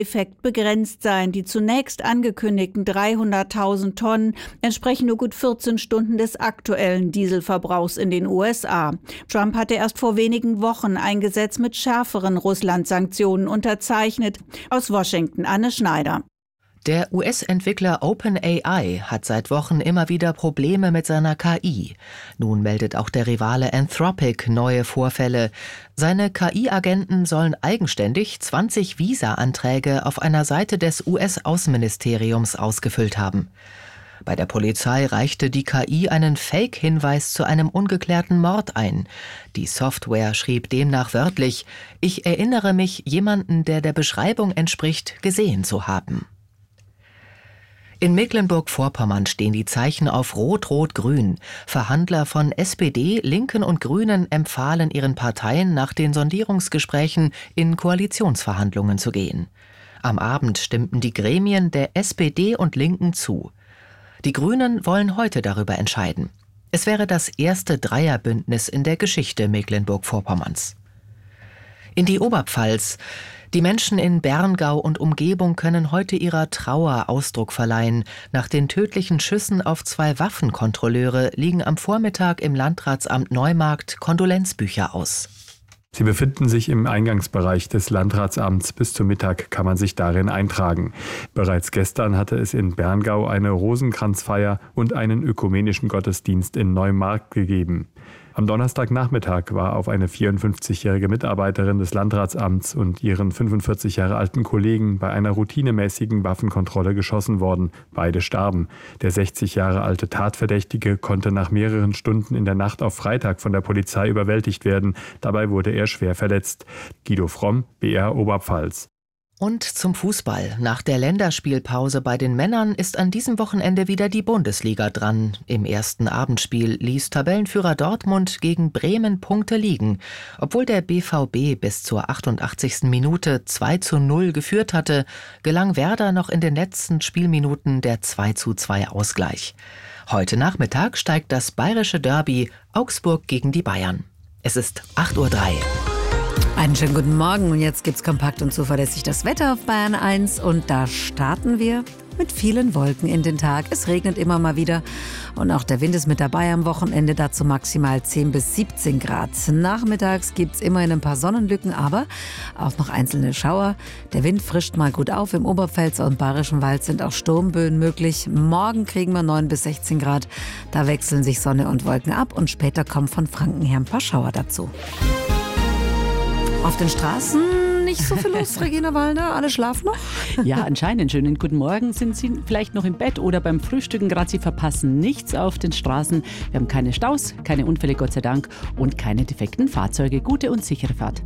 Effekt begrenzt sein. Die zunächst angekündigten 300.000 Tonnen entsprechen nur gut 14 Stunden des aktuellen Dieselverbrauchs in den USA. Trump hatte erst vor wenigen Wochen ein Gesetz mit schärferen Russland-Sanktionen unterzeichnet. Aus Washington, Anne Schneider. Der US-Entwickler OpenAI hat seit Wochen immer wieder Probleme mit seiner KI. Nun meldet auch der Rivale Anthropic neue Vorfälle. Seine KI-Agenten sollen eigenständig 20 Visa-Anträge auf einer Seite des US-Außenministeriums ausgefüllt haben. Bei der Polizei reichte die KI einen Fake-Hinweis zu einem ungeklärten Mord ein. Die Software schrieb demnach wörtlich: „Ich erinnere mich, jemanden, der der Beschreibung entspricht, gesehen zu haben." In Mecklenburg-Vorpommern stehen die Zeichen auf Rot-Rot-Grün. Verhandler von SPD, Linken und Grünen empfahlen ihren Parteien, nach den Sondierungsgesprächen in Koalitionsverhandlungen zu gehen. Am Abend stimmten die Gremien der SPD und Linken zu. Die Grünen wollen heute darüber entscheiden. Es wäre das erste Dreierbündnis in der Geschichte Mecklenburg-Vorpommerns. In die Oberpfalz. Die Menschen in Berngau und Umgebung können heute ihrer Trauer Ausdruck verleihen. Nach den tödlichen Schüssen auf 2 Waffenkontrolleure liegen am Vormittag im Landratsamt Neumarkt Kondolenzbücher aus. Sie befinden sich im Eingangsbereich des Landratsamts. Bis zum Mittag kann man sich darin eintragen. Bereits gestern hatte es in Berngau eine Rosenkranzfeier und einen ökumenischen Gottesdienst in Neumarkt gegeben. Am Donnerstagnachmittag war auf eine 54-jährige Mitarbeiterin des Landratsamts und ihren 45 Jahre alten Kollegen bei einer routinemäßigen Waffenkontrolle geschossen worden. Beide starben. Der 60 Jahre alte Tatverdächtige konnte nach mehreren Stunden in der Nacht auf Freitag von der Polizei überwältigt werden. Dabei wurde er schwer verletzt. Guido Fromm, BR Oberpfalz. Und zum Fußball. Nach der Länderspielpause bei den Männern ist an diesem Wochenende wieder die Bundesliga dran. Im ersten Abendspiel ließ Tabellenführer Dortmund gegen Bremen Punkte liegen. Obwohl der BVB bis zur 88. Minute 2:0 geführt hatte, gelang Werder noch in den letzten Spielminuten der 2:2 Ausgleich. Heute Nachmittag steigt das bayerische Derby Augsburg gegen die Bayern. Es ist 8:03 Uhr. Einen schönen guten Morgen und jetzt gibt's kompakt und zuverlässig das Wetter auf Bayern 1 und da starten wir mit vielen Wolken in den Tag. Es regnet immer mal wieder und auch der Wind ist mit dabei am Wochenende, dazu maximal 10 bis 17 Grad. Nachmittags gibt's immerhin ein paar Sonnenlücken, aber auch noch einzelne Schauer. Der Wind frischt mal gut auf. Im Oberpfälzer und Bayerischen Wald sind auch Sturmböen möglich. Morgen kriegen wir 9 bis 16 Grad. Da wechseln sich Sonne und Wolken ab und später kommen von Franken her ein paar Schauer dazu. Auf den Straßen nicht so viel los, Regina Wallner. Alle schlafen noch? Ja, anscheinend. Schönen guten Morgen. Sind Sie vielleicht noch im Bett oder beim Frühstücken? Gerade Sie verpassen nichts auf den Straßen. Wir haben keine Staus, keine Unfälle, Gott sei Dank, und keine defekten Fahrzeuge. Gute und sichere Fahrt.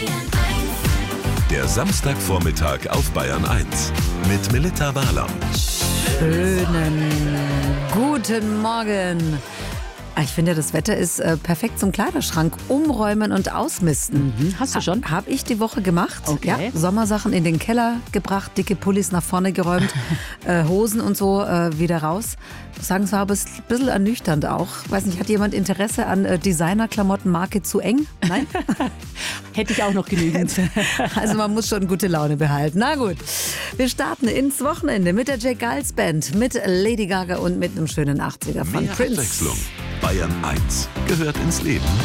Der Samstagvormittag auf Bayern 1 mit Melitta Wahler. Schönen guten Morgen. Ich finde, das Wetter ist perfekt zum Kleiderschrank umräumen und ausmisten. Hast du schon? Habe ich die Woche gemacht. Okay. Ja, Sommersachen in den Keller gebracht, dicke Pullis nach vorne geräumt, Hosen und so wieder raus. Ich muss sagen, es war aber ein bisschen ernüchternd auch. Weiß nicht, hat jemand Interesse an Designerklamottenmarke zu eng? Nein? Hätte ich auch noch genügend. Also man muss schon gute Laune behalten. Na gut, wir starten ins Wochenende mit der Jack Giles Band, mit Lady Gaga und mit einem schönen 80er von Mehr Prince. Abwechslung. Bayern 1 gehört ins Leben.